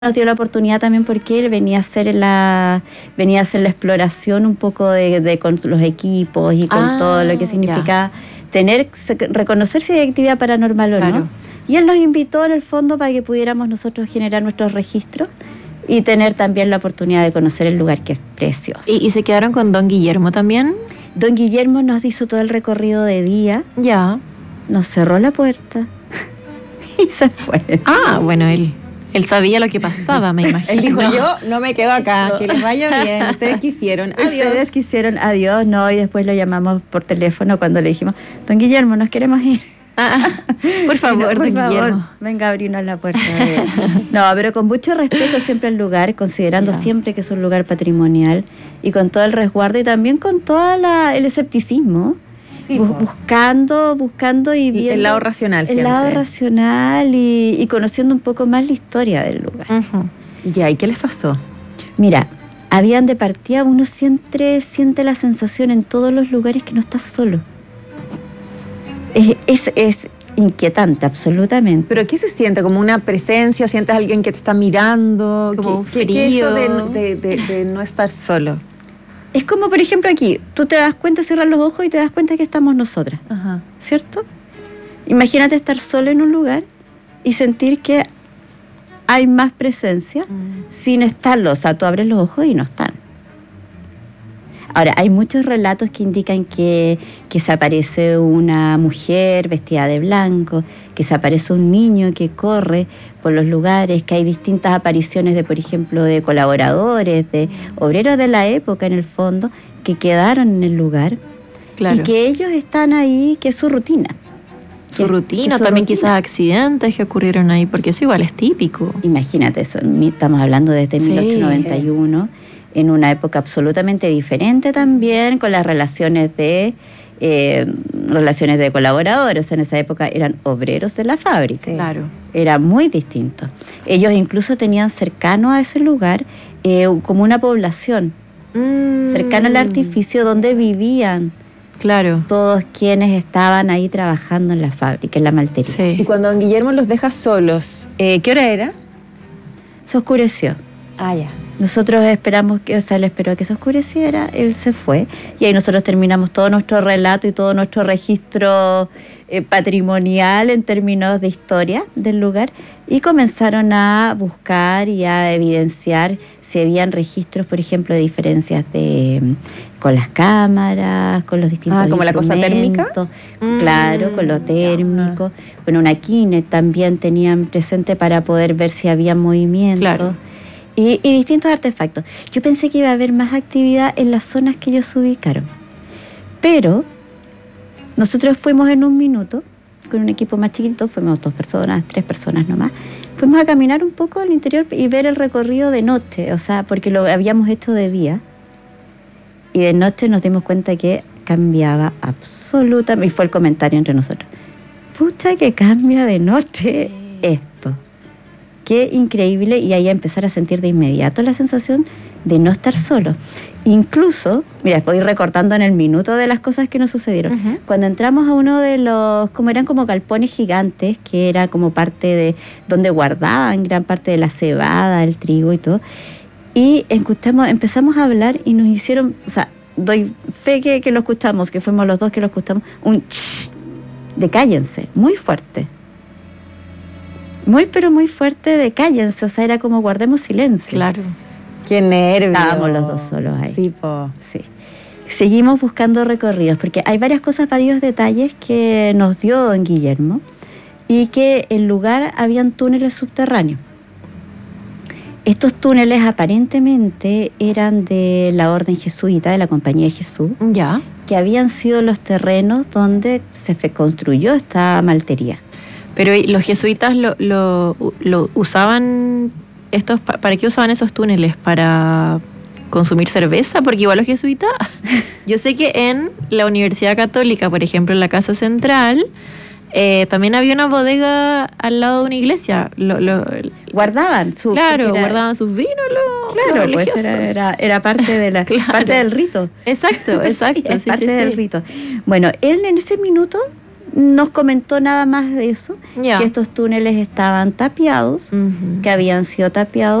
nos dio la oportunidad también porque él venía a hacer la exploración un poco con los equipos y con todo lo que significaba reconocer si hay actividad paranormal o no. Y él nos invitó en el fondo para que pudiéramos nosotros generar nuestros registros y tener también la oportunidad de conocer el lugar, que es precioso. ¿Y se quedaron con don Guillermo también? Don Guillermo nos hizo todo el recorrido de día. Ya. Nos cerró la puerta y se fue. Bueno, él sabía lo que pasaba, me imagino. Él dijo, yo no me quedo acá, que les vaya bien, ustedes quisieron, adiós. Ustedes quisieron, adiós, no, y después lo llamamos por teléfono cuando le dijimos, don Guillermo, nos queremos ir. Por favor, don Guillermo. Venga a abrirnos la puerta. No, pero con mucho respeto siempre al lugar, considerando siempre que es un lugar patrimonial y con todo el resguardo y también con todo el escepticismo. Sí, buscando y viendo el lado racional siempre. El lado racional y conociendo un poco más la historia del lugar. Ya, ¿y qué les pasó? Mira, habían de partida, uno siempre siente la sensación en todos los lugares que no estás solo. Es inquietante, absolutamente. ¿Pero qué se siente? ¿Como una presencia? ¿Sientes a alguien que te está mirando? Como un frío. ¿Qué es eso de no estar solo? Es como, por ejemplo, aquí, tú te das cuenta, cierras los ojos y te das cuenta que estamos nosotras, ¿cierto? Imagínate estar solo en un lugar y sentir que hay más presencia sin estarlo. O sea, tú abres los ojos y no están. Ahora, hay muchos relatos que indican que se aparece una mujer vestida de blanco, que se aparece un niño que corre por los lugares, que hay distintas apariciones de, por ejemplo, de colaboradores, de obreros de la época en el fondo, que quedaron en el lugar. Claro. Y que ellos están ahí, que es su rutina. Su rutina, también quizás accidentes que ocurrieron ahí, porque eso igual es típico. Imagínate, estamos hablando desde 1891. En una época absolutamente diferente también, con las relaciones de colaboradores. En esa época eran obreros de la fábrica. Sí. Claro. Era muy distinto. Ellos incluso tenían cercano a ese lugar como una población, cercano al artificio donde vivían. Claro. Todos quienes estaban ahí trabajando en la fábrica, en la maltería. Sí. Y cuando don Guillermo los deja solos, ¿qué hora era? Se oscureció. Ya. Nosotros esperamos él esperó a que se oscureciera, él se fue y ahí nosotros terminamos todo nuestro relato y todo nuestro registro patrimonial en términos de historia del lugar y comenzaron a buscar y a evidenciar si habían registros, por ejemplo, de diferencias con las cámaras, con los distintos como la cosa térmica. Claro, con lo térmico, con una Kinect también tenían presente para poder ver si había movimiento. Claro. Y distintos artefactos. Yo pensé que iba a haber más actividad en las zonas que ellos se ubicaron. Pero nosotros fuimos en un minuto, con un equipo más chiquito, fuimos 2 personas, 3 personas nomás. Fuimos a caminar un poco al interior y ver el recorrido de noche, o sea, porque lo habíamos hecho de día. Y de noche nos dimos cuenta que cambiaba absolutamente, y fue el comentario entre nosotros. Pucha, que cambia de noche esto. Qué increíble, y ahí a empezar a sentir de inmediato la sensación de no estar solo. Incluso, mira, voy recortando en el minuto de las cosas que nos sucedieron. Cuando entramos a uno de eran como galpones gigantes, que era como parte de donde guardaban gran parte de la cebada, el trigo y todo, y empezamos a hablar y nos hicieron, o sea, doy fe que lo escuchamos, que fuimos los dos que lo escuchamos, un de cállense, muy fuerte. Muy, pero muy fuerte de cállense, o sea, era como guardemos silencio. Claro. Qué nervios. Estábamos los dos solos ahí. Sí, po. Sí. Seguimos buscando recorridos, porque hay varios varios detalles que nos dio don Guillermo, y que en lugar habían túneles subterráneos. Estos túneles aparentemente eran de la orden jesuita, de la Compañía de Jesús, que habían sido los terrenos donde se construyó esta maltería. Pero los jesuitas lo usaban ¿para qué usaban esos túneles? ¿Para consumir cerveza? Porque igual los jesuitas, yo sé que en la Universidad Católica, por ejemplo, en la Casa Central, también había una bodega al lado de una iglesia. Guardaban guardaban sus vinos los religiosos. Pues era parte de la parte del rito. Exacto. Sí, parte del rito. Bueno, él en ese minuto nos comentó nada más de eso, Ya. que estos túneles estaban tapiados, Ujú. que habían sido tapiados